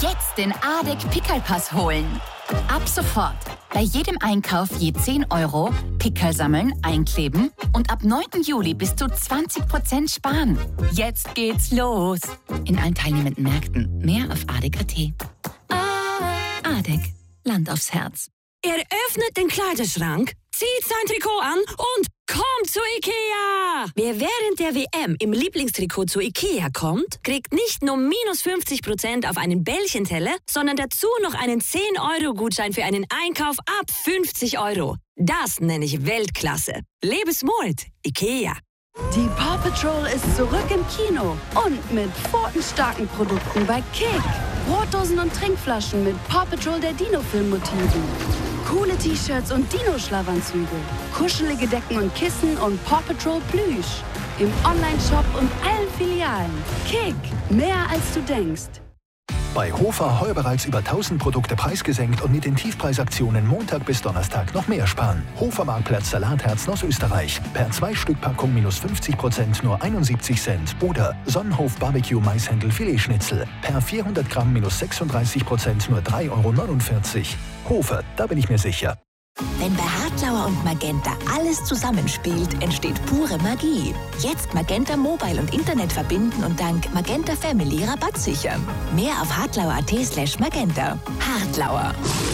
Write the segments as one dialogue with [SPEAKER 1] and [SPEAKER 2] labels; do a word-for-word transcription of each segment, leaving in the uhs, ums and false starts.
[SPEAKER 1] Jetzt den Adek Pickelpass holen. Ab sofort. Bei jedem Einkauf je zehn Euro, Pickel sammeln, einkleben und ab neunten Juli bis zu zwanzig Prozent sparen. Jetzt geht's los. In allen teilnehmenden Märkten. Mehr auf adek punkt at. Adek. Land aufs Herz.
[SPEAKER 2] Er öffnet den Kleiderschrank, zieht sein Trikot an und kommt zu Ikea! Wer während der W M im Lieblingstrikot zu Ikea kommt, kriegt nicht nur minus fünfzig Prozent auf einen Bällchenteller, sondern dazu noch einen zehn Euro Gutschein für einen Einkauf ab fünfzig Euro. Das nenne ich Weltklasse. Lebensmut, Ikea.
[SPEAKER 3] Die Paw Patrol ist zurück im Kino und mit pfotenstarken Produkten bei Kick. Brotdosen und Trinkflaschen mit Paw Patrol der Dino-Film-Motiven. Coole T-Shirts und Dino-Schlafanzüge. Kuschelige Decken und Kissen und Paw Patrol Plüsch. Im Online-Shop und allen Filialen. Kick, mehr als du denkst.
[SPEAKER 4] Bei Hofer heuer bereits über tausend Produkte preisgesenkt und mit den Tiefpreisaktionen Montag bis Donnerstag noch mehr sparen. Hofer Marktplatz Salatherzen aus Österreich. Per zwei Stück Packung minus fünfzig Prozent nur einundsiebzig Cent. Oder Sonnenhof Barbecue Maishändel Filetschnitzel. Per vierhundert Gramm minus sechsunddreißig Prozent nur drei Euro neunundvierzig. Hofer, da bin ich mir sicher.
[SPEAKER 5] Wenn bei Hartlauer und Magenta alles zusammenspielt, entsteht pure Magie. Jetzt Magenta Mobile und Internet verbinden und dank Magenta Family Rabatt sichern. Mehr auf hartlauer punkt at slash magenta. Hartlauer.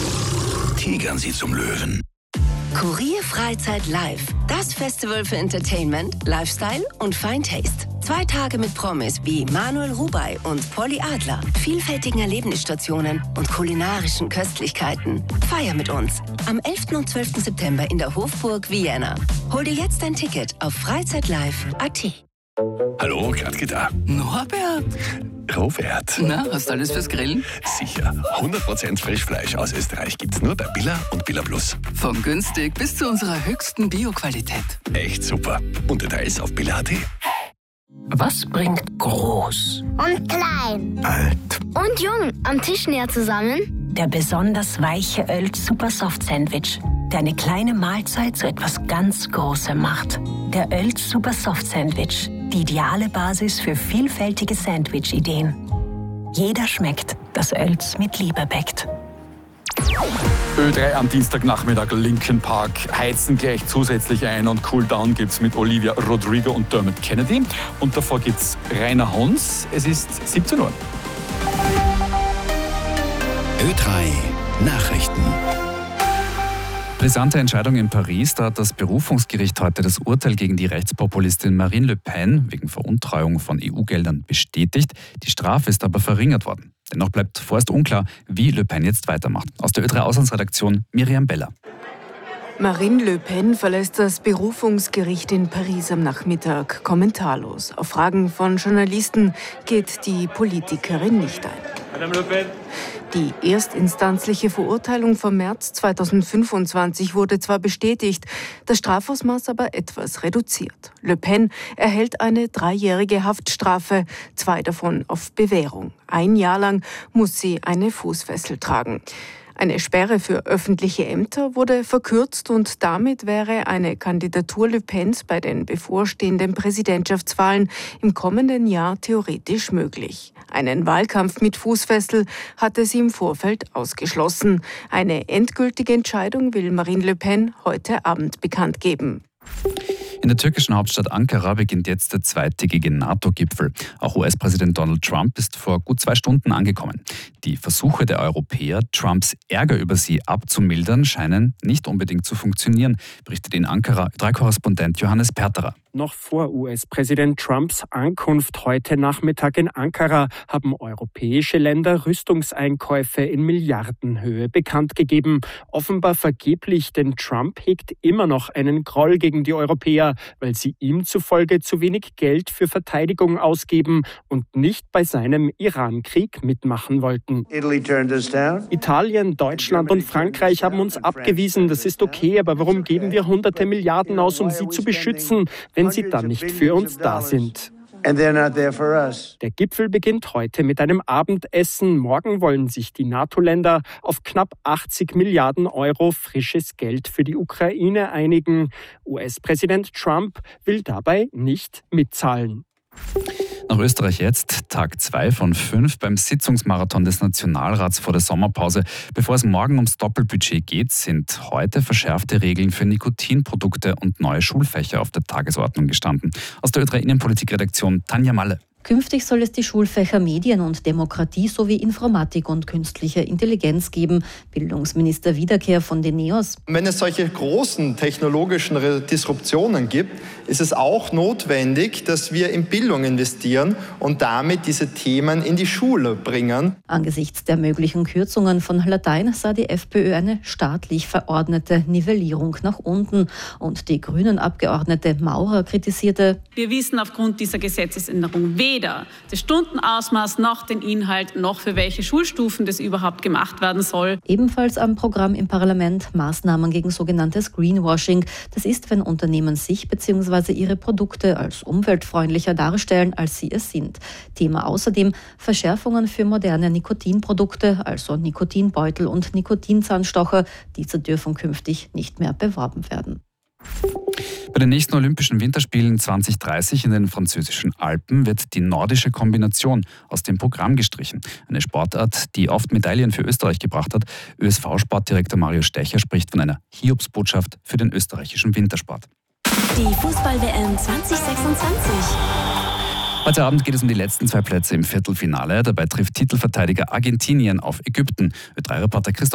[SPEAKER 6] Tigern Sie zum Löwen.
[SPEAKER 2] Kurier Freizeit Live. Das Festival für Entertainment, Lifestyle und Fine Taste. Zwei Tage mit Promis wie Manuel Rubey und Polly Adler, vielfältigen Erlebnisstationen und kulinarischen Köstlichkeiten. Feier mit uns am elften und zwölften September in der Hofburg Vienna. Hol dir jetzt ein Ticket auf freizeitlive punkt at.
[SPEAKER 6] Hallo, Gradke da.
[SPEAKER 7] Norbert.
[SPEAKER 6] Robert.
[SPEAKER 7] Na, hast du alles fürs Grillen?
[SPEAKER 6] Sicher. hundert Prozent Frischfleisch aus Österreich gibt's nur bei Billa und Billa Plus.
[SPEAKER 7] Von günstig bis zu unserer höchsten Bio-Qualität.
[SPEAKER 6] Echt super. Und Details auf billa punkt at.
[SPEAKER 8] Was bringt groß
[SPEAKER 9] und klein,
[SPEAKER 6] alt
[SPEAKER 9] und jung am Tisch näher zusammen?
[SPEAKER 8] Der besonders weiche Oelz Super Soft Sandwich, der eine kleine Mahlzeit zu etwas ganz Großem macht. Der Oelz Super Soft Sandwich, die ideale Basis für vielfältige Sandwich-Ideen. Jeder schmeckt, das Oelz mit Liebe bäckt.
[SPEAKER 10] Ö drei am Dienstagnachmittag, Linkin Park heizen gleich zusätzlich ein und Cool Down gibt's mit Olivia Rodrigo und Dermot Kennedy. Und davor gibt's Rainer Hons. Es ist siebzehn Uhr.
[SPEAKER 6] Ö drei Nachrichten.
[SPEAKER 11] Brisante Entscheidung in Paris. Da hat das Berufungsgericht heute das Urteil gegen die Rechtspopulistin Marine Le Pen wegen Veruntreuung von E U-Geldern bestätigt. Die Strafe ist aber verringert worden. Dennoch bleibt vorerst unklar, wie Le Pen jetzt weitermacht. Aus der Ö drei Auslandsredaktion Miriam Beller.
[SPEAKER 12] Marine Le Pen verlässt das Berufungsgericht in Paris am Nachmittag kommentarlos. Auf Fragen von Journalisten geht die Politikerin nicht ein.
[SPEAKER 13] Madame Le Pen.
[SPEAKER 12] Die erstinstanzliche Verurteilung vom März zweitausendfünfundzwanzig wurde zwar bestätigt, das Strafausmaß aber etwas reduziert. Le Pen erhält eine dreijährige Haftstrafe, zwei davon auf Bewährung. Ein Jahr lang muss sie eine Fußfessel tragen. Eine Sperre für öffentliche Ämter wurde verkürzt und damit wäre eine Kandidatur Le Pens bei den bevorstehenden Präsidentschaftswahlen im kommenden Jahr theoretisch möglich. Einen Wahlkampf mit Fußfessel hatte sie im Vorfeld ausgeschlossen. Eine endgültige Entscheidung will Marine Le Pen heute Abend bekannt geben.
[SPEAKER 11] In der türkischen Hauptstadt Ankara beginnt jetzt der zweitägige NATO-Gipfel. Auch U S-Präsident Donald Trump ist vor gut zwei Stunden angekommen. Die Versuche der Europäer, Trumps Ärger über sie abzumildern, scheinen nicht unbedingt zu funktionieren, berichtet in Ankara Ö drei Korrespondent Johannes Perterer.
[SPEAKER 14] Noch vor U S-Präsident Trumps Ankunft heute Nachmittag in Ankara haben europäische Länder Rüstungseinkäufe in Milliardenhöhe bekannt gegeben. Offenbar vergeblich, denn Trump hegt immer noch einen Groll gegen die Europäer, weil sie ihm zufolge zu wenig Geld für Verteidigung ausgeben und nicht bei seinem Iran-Krieg mitmachen wollten. Italien, Deutschland und Frankreich haben uns abgewiesen. Das ist okay, aber warum geben wir hunderte Milliarden aus, um sie zu beschützen, wenn sie dann nicht für uns da sind? Der Gipfel beginnt heute mit einem Abendessen. Morgen wollen sich die NATO-Länder auf knapp achtzig Milliarden Euro frisches Geld für die Ukraine einigen. U S-Präsident Trump will dabei nicht mitzahlen.
[SPEAKER 11] Nach Österreich jetzt, Tag zwei von fünf beim Sitzungsmarathon des Nationalrats vor der Sommerpause. Bevor es morgen ums Doppelbudget geht, sind heute verschärfte Regeln für Nikotinprodukte und neue Schulfächer auf der Tagesordnung gestanden. Aus der Ö drei Innenpolitikredaktion Tanja Malle.
[SPEAKER 13] Künftig soll es die Schulfächer Medien und Demokratie sowie Informatik und künstliche Intelligenz geben. Bildungsminister Wiederkehr von den NEOS.
[SPEAKER 15] Wenn es solche großen technologischen Disruptionen gibt, ist es auch notwendig, dass wir in Bildung investieren und damit diese Themen in die Schule bringen.
[SPEAKER 13] Angesichts der möglichen Kürzungen von Latein sah die FPÖ eine staatlich verordnete Nivellierung nach unten. Und die Grünen-Abgeordnete Maurer kritisierte:
[SPEAKER 16] Wir wissen aufgrund dieser Gesetzesänderung weder das Stundenausmaß noch den Inhalt noch für welche Schulstufen das überhaupt gemacht werden soll.
[SPEAKER 13] Ebenfalls am Programm im Parlament Maßnahmen gegen sogenanntes Greenwashing. Das ist, wenn Unternehmen sich bzw. ihre Produkte als umweltfreundlicher darstellen, als sie es sind. Thema außerdem Verschärfungen für moderne Nikotinprodukte, also Nikotinbeutel und Nikotinzahnstocher. Diese dürfen künftig nicht mehr beworben werden.
[SPEAKER 11] Bei den nächsten Olympischen Winterspielen zwanzig dreißig in den französischen Alpen wird die nordische Kombination aus dem Programm gestrichen. Eine Sportart, die oft Medaillen für Österreich gebracht hat. Ö S V-Sportdirektor Mario Stecher spricht von einer Hiobsbotschaft für den österreichischen Wintersport.
[SPEAKER 2] Die Fußball-W M zwanzig sechsundzwanzig.
[SPEAKER 11] Heute Abend geht es um die letzten zwei Plätze im Viertelfinale. Dabei trifft Titelverteidiger Argentinien auf Ägypten. Ö drei Reporter Christoph